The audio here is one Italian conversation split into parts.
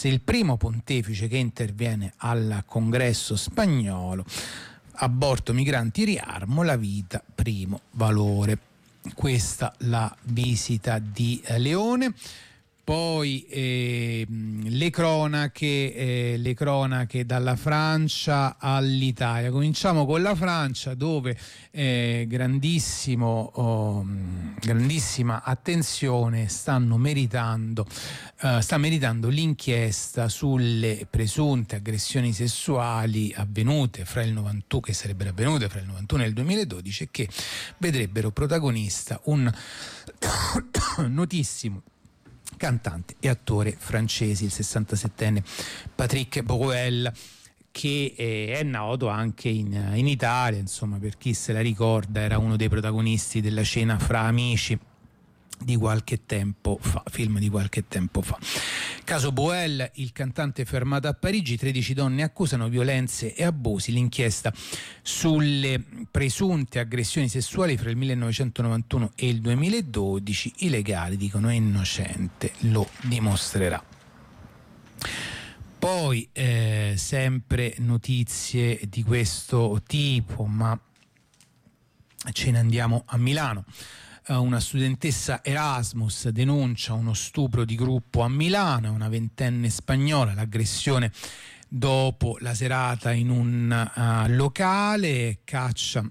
il primo pontefice che interviene al congresso spagnolo. Aborto, migranti, riarmo, la vita primo valore. Questa la visita di Leone. Poi le cronache dalla Francia all'Italia. Cominciamo con la Francia, dove grandissima attenzione sta meritando l'inchiesta sulle presunte aggressioni sessuali avvenute che sarebbero avvenute fra il 91 e il 2012 e che vedrebbero protagonista un notissimo cantante e attore francese, il 67enne Patrick Bruel, che è noto anche in Italia, insomma, per chi se la ricorda, era uno dei protagonisti della Cena fra amici di qualche tempo fa, film di qualche tempo fa. Caso Bruel, il cantante fermato a Parigi, 13 donne accusano violenze e abusi, l'inchiesta sulle presunte aggressioni sessuali fra il 1991 e il 2012, i legali dicono è innocente, lo dimostrerà. Poi sempre notizie di questo tipo, ma ce ne andiamo a Milano. Una studentessa Erasmus denuncia uno stupro di gruppo a Milano, una ventenne spagnola, l'aggressione dopo la serata in un locale, caccia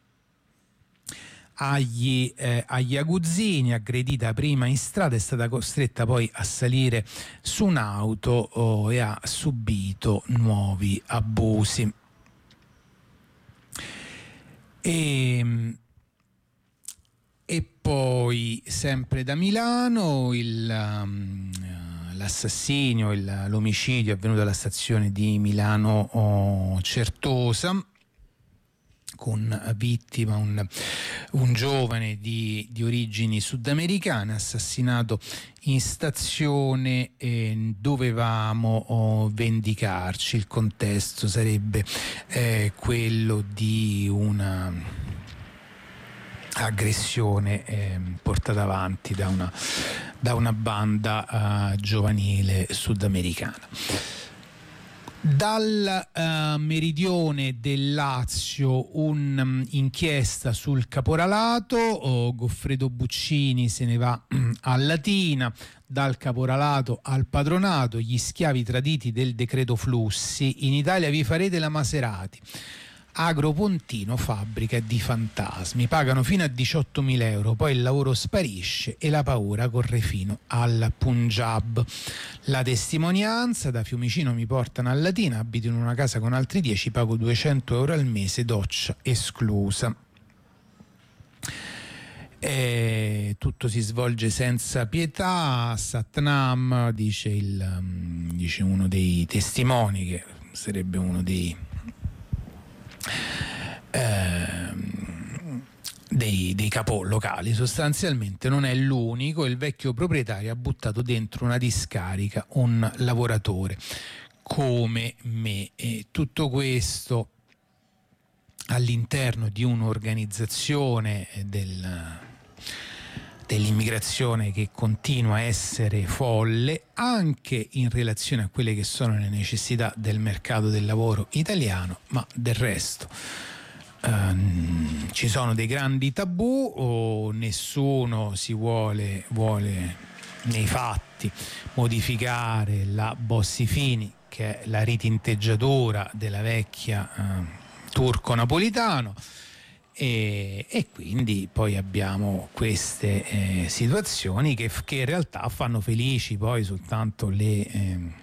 agli aguzzini, aggredita prima in strada, è stata costretta poi a salire su un'auto e ha subito nuovi abusi. E poi sempre da Milano l'assassinio, l'omicidio avvenuto alla stazione di Milano Certosa, con vittima un giovane di origini sudamericane, assassinato in stazione. Dovevamo vendicarci. Il contesto sarebbe quello di una aggressione portata avanti da una banda giovanile sudamericana. Dal meridione del Lazio un'inchiesta sul caporalato. Goffredo Buccini se ne va a Latina. Dal caporalato al padronato, gli schiavi traditi del decreto flussi. In Italia vi farete la Maserati. Agropontino, fabbrica di fantasmi, pagano fino a 18.000 euro, poi il lavoro sparisce e la paura corre fino al Punjab. La testimonianza: da Fiumicino mi portano a Latina, abito in una casa con altri 10, pago 200 euro al mese, doccia esclusa. Tutto si svolge senza pietà. Satnam, dice uno dei testimoni, che sarebbe uno dei capò locali, sostanzialmente non è l'unico. Il vecchio proprietario ha buttato dentro una discarica un lavoratore come me, e tutto questo all'interno di un'organizzazione dell'immigrazione che continua a essere folle anche in relazione a quelle che sono le necessità del mercato del lavoro italiano, ma del resto ci sono dei grandi tabù, o nessuno si vuole nei fatti modificare la Bossi-Fini, che è la ritinteggiatura della vecchia Turco-Napolitano, e quindi poi abbiamo queste situazioni che in realtà fanno felici poi soltanto le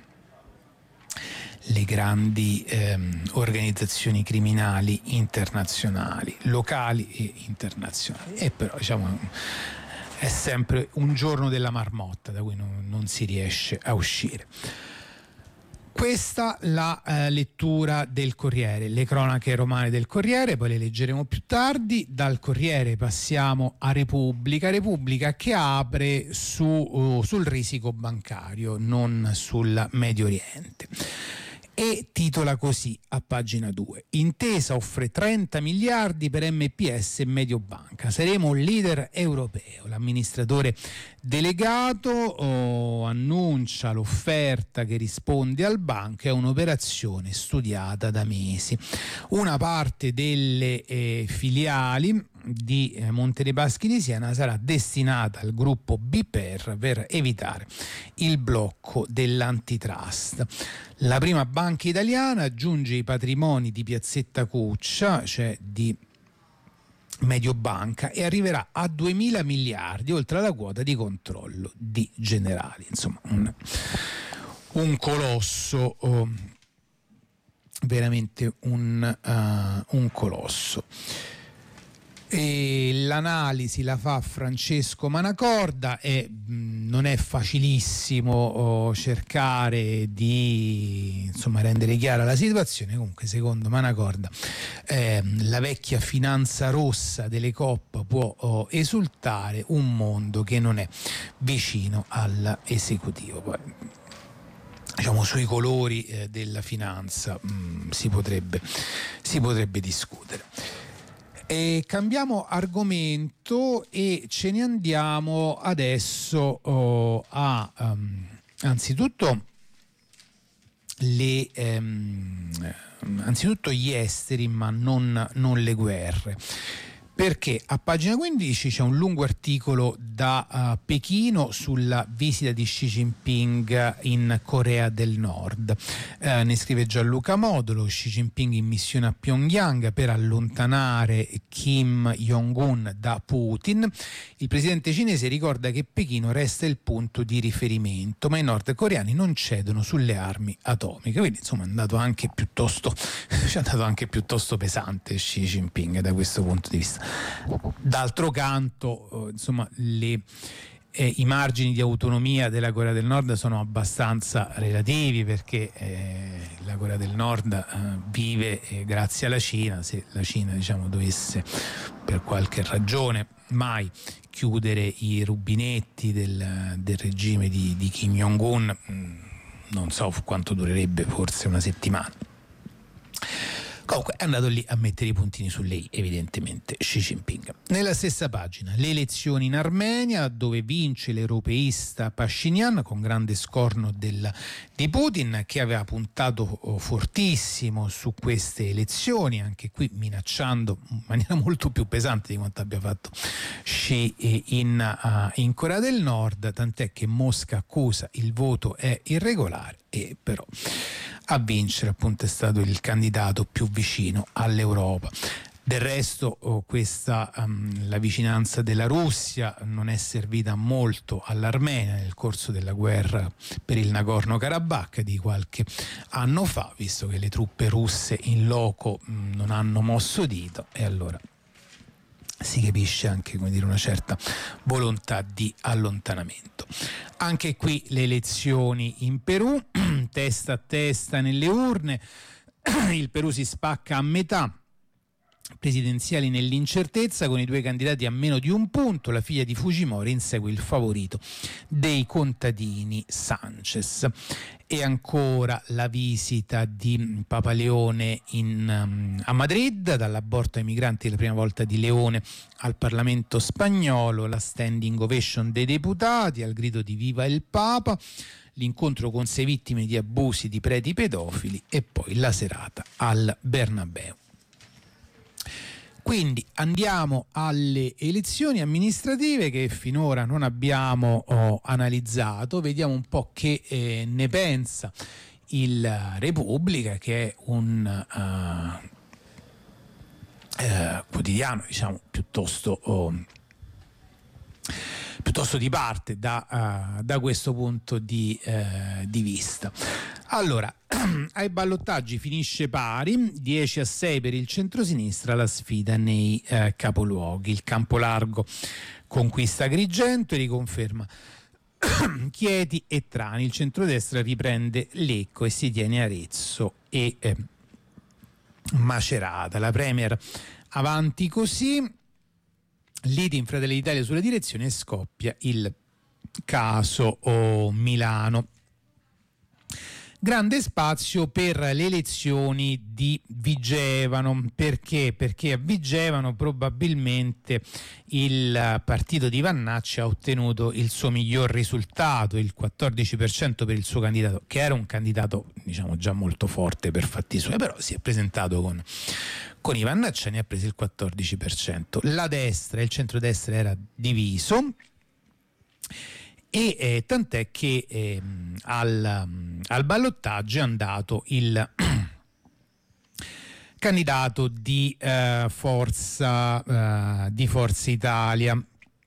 grandi organizzazioni criminali internazionali, locali e internazionali. E però diciamo è sempre un giorno della marmotta da cui non si riesce a uscire. Questa la lettura del Corriere, le cronache romane del Corriere, poi le leggeremo più tardi. Dal Corriere passiamo a Repubblica che apre sul risico bancario, non sul Medio Oriente. e titola così a pagina 2: Intesa offre 30 miliardi per MPS e Mediobanca, saremo un leader europeo. L'amministratore delegato annuncia l'offerta che risponde al banco, è un'operazione studiata da mesi. Una parte delle filiali di Monte dei Paschi di Siena sarà destinata al gruppo BPER per evitare il blocco dell'antitrust. La prima banca italiana aggiunge i patrimoni di Piazzetta Cuccia, cioè di Mediobanca, e arriverà a 2.000 miliardi, oltre alla quota di controllo di Generali. Insomma, un colosso, veramente un colosso. E l'analisi la fa Francesco Manacorda e non è facilissimo cercare di rendere chiara la situazione. Comunque, secondo Manacorda, la vecchia finanza rossa delle COP può esultare, un mondo che non è vicino all'esecutivo. Poi, sui colori della finanza si potrebbe discutere. E cambiamo argomento e ce ne andiamo adesso anzitutto gli esteri, ma non le guerre. Perché a pagina 15 c'è un lungo articolo da Pechino sulla visita di Xi Jinping in Corea del Nord. Ne scrive Gianluca Modolo: Xi Jinping in missione a Pyongyang per allontanare Kim Jong-un da Putin. Il presidente cinese ricorda che Pechino resta il punto di riferimento, ma i nordcoreani non cedono sulle armi atomiche. Quindi è andato anche piuttosto pesante Xi Jinping da questo punto di vista. D'altro canto, i margini di autonomia della Corea del Nord sono abbastanza relativi, perché la Corea del Nord vive grazie alla Cina. Se la Cina dovesse per qualche ragione mai chiudere i rubinetti del regime di Kim Jong-un, non so quanto durerebbe, forse una settimana. Comunque è andato lì a mettere i puntini sulle i, evidentemente, Xi Jinping. Nella stessa pagina, le elezioni in Armenia, dove vince l'europeista Pashinyan con grande scorno di Putin, che aveva puntato fortissimo su queste elezioni, anche qui minacciando in maniera molto più pesante di quanto abbia fatto Xi in Corea del Nord, tant'è che Mosca accusa il voto è irregolare, e però a vincere appunto è stato il candidato più vicino all'Europa. Del resto la vicinanza della Russia non è servita molto all'Armenia nel corso della guerra per il Nagorno-Karabakh di qualche anno fa, visto che le truppe russe in loco non hanno mosso dito, e allora si capisce anche una certa volontà di allontanamento. Anche qui le elezioni in Perù, testa a testa nelle urne, il Perù si spacca a metà, presidenziali nell'incertezza, con i due candidati a meno di un punto. La figlia di Fujimori insegue il favorito dei contadini, Sanchez. E ancora la visita di Papa Leone a Madrid, dall'aborto ai migranti, la prima volta di Leone al Parlamento spagnolo, la standing ovation dei deputati al grido di Viva il Papa, l'incontro con 6 vittime di abusi di preti pedofili e poi la serata al Bernabeu. Quindi andiamo alle elezioni amministrative, che finora non abbiamo analizzato. Vediamo un po' che ne pensa il Repubblica, che è un quotidiano piuttosto di parte da questo punto di vista. Allora, ai ballottaggi finisce pari, 10-6 per il centrosinistra, la sfida nei capoluoghi. Il Campolargo conquista Agrigento e riconferma Chieti e Trani. Il centrodestra riprende Lecco e si tiene Arezzo e Macerata. La Premier avanti così, liti in Fratelli d'Italia sulla direzione e scoppia il caso Milano. grande spazio per le elezioni di Vigevano. Perché? Perché a Vigevano probabilmente il partito di Vannacci ha ottenuto il suo miglior risultato, il 14% per il suo candidato, che era un candidato diciamo già molto forte per fatti suoi, però si è presentato con i Vannacciani e ha preso il 14%. La destra e il centrodestra era diviso, e tant'è che al ballottaggio è andato il candidato di Forza Italia.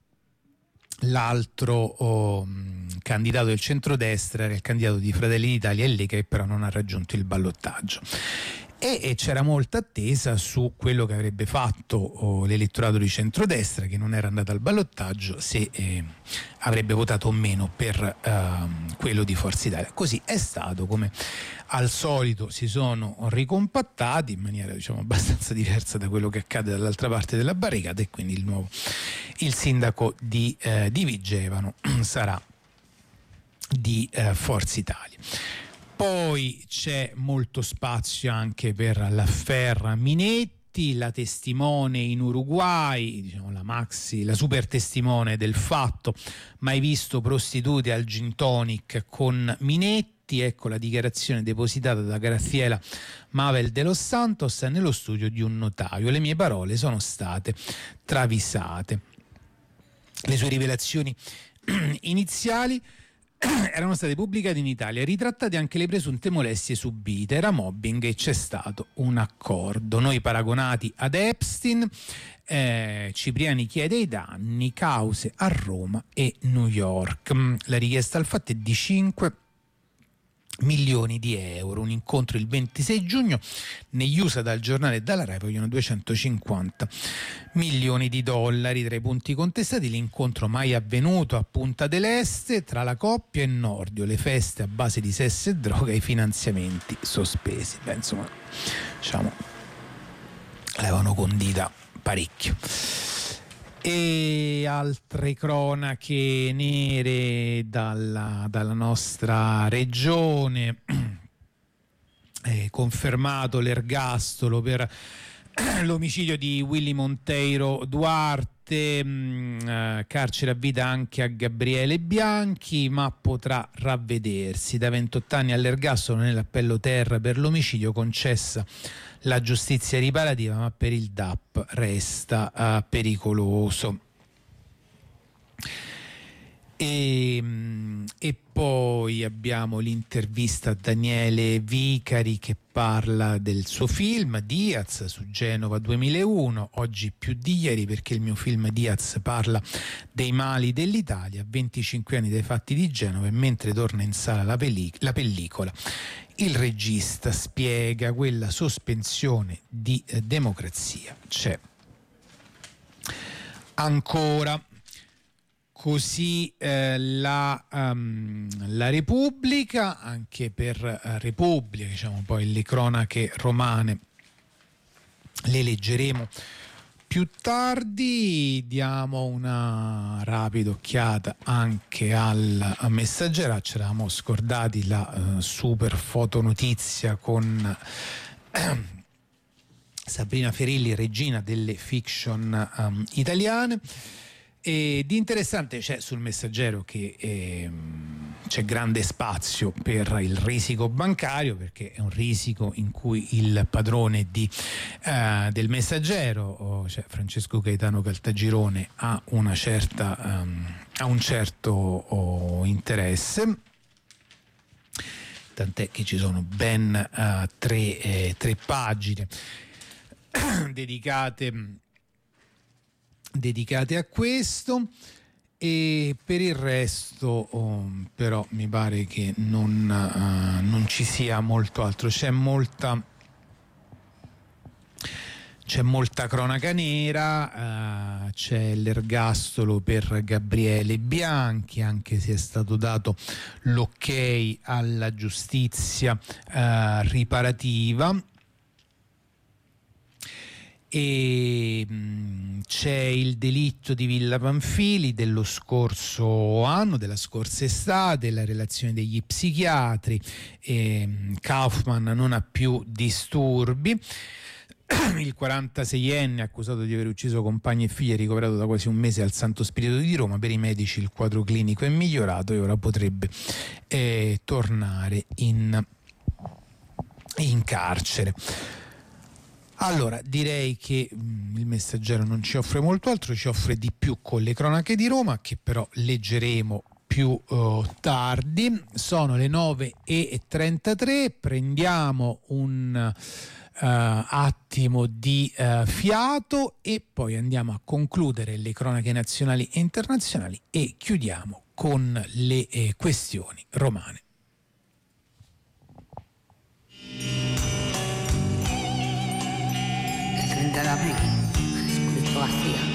L'altro candidato del centrodestra era il candidato di Fratelli d'Italia e Lega, che però non ha raggiunto il ballottaggio. E c'era molta attesa su quello che avrebbe fatto l'elettorato di centrodestra, che non era andato al ballottaggio, se avrebbe votato o meno per quello di Forza Italia. Così è stato, come al solito si sono ricompattati in maniera diciamo abbastanza diversa da quello che accade dall'altra parte della barricata, e quindi il sindaco di Vigevano sarà di Forza Italia. Poi c'è molto spazio anche per l'affaire Minetti, la testimone in Uruguay, diciamo la super testimone del fatto, mai visto prostitute al gin tonic con Minetti. Ecco la dichiarazione depositata da Graziella Mavel de los Santos nello studio di un notaio. Le mie parole sono state travisate. Le sue rivelazioni iniziali erano state pubblicate in Italia, ritrattate anche le presunte molestie subite, era mobbing e c'è stato un accordo. Noi paragonati ad Epstein, Cipriani chiede i danni, cause a Roma e New York. La richiesta al fatto è di 5 milioni di euro. Un incontro il 26 giugno negli USA, dal giornale e dalla Rai vogliono 250 milioni di dollari. Tra i punti contestati l'incontro mai avvenuto a Punta del Este tra la coppia e Nordio, le feste a base di sesso e droga e i finanziamenti sospesi. Beh, insomma, diciamo l'avevano condita parecchio. E altre cronache nere dalla nostra regione. Confermato l'ergastolo per l'omicidio di Willy Monteiro Duarte, carcere a vita anche a Gabriele Bianchi, ma potrà ravvedersi. Da 28 anni all'ergastolo nell'appello terra per l'omicidio, concessa la giustizia riparativa, ma per il DAP resta pericoloso. E poi abbiamo l'intervista a Daniele Vicari, che parla del suo film Diaz su Genova 2001, oggi più di ieri, perché il mio film Diaz parla dei mali dell'Italia, 25 anni dai fatti di Genova, e mentre torna in sala la pellicola il regista spiega: quella sospensione di democrazia c'è ancora. Così la Repubblica, anche per Repubblica, diciamo, poi le cronache romane le leggeremo più tardi. Diamo una rapida occhiata anche al Messaggero. Ci eravamo scordati la super fotonotizia con Sabrina Ferilli, regina delle fiction italiane. E di interessante c'è sul Messaggero che c'è grande spazio per il risico bancario, perché è un risico in cui il padrone del Messaggero, cioè Francesco Gaetano Caltagirone, ha un certo interesse, tant'è che ci sono ben tre pagine dedicate a questo. E per il resto però mi pare che non ci sia molto altro. C'è molta cronaca nera, c'è l'ergastolo per Gabriele Bianchi, anche se è stato dato l'ok alla giustizia riparativa. e c'è il delitto di Villa Pamphili dello scorso anno, della scorsa estate, la relazione degli psichiatri, Kaufman non ha più disturbi. Il 46enne accusato di aver ucciso compagni e figli è ricoverato da quasi un mese al Santo Spirito di Roma. Per i medici il quadro clinico è migliorato e ora potrebbe tornare in carcere. Allora, direi che il Messaggero non ci offre molto altro, ci offre di più con le cronache di Roma, che però leggeremo più tardi. Sono le 9:33, prendiamo un attimo di fiato e poi andiamo a concludere le cronache nazionali e internazionali e chiudiamo con le questioni romane. El 30 de abril, scritto vacía.